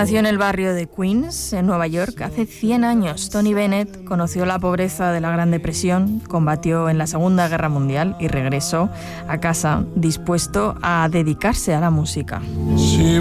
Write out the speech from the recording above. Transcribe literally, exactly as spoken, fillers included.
Nació en el barrio de Queens, en Nueva York, hace cien años. Tony Bennett conoció la pobreza de la Gran Depresión, combatió en la Segunda Guerra Mundial y regresó a casa dispuesto a dedicarse a la música. She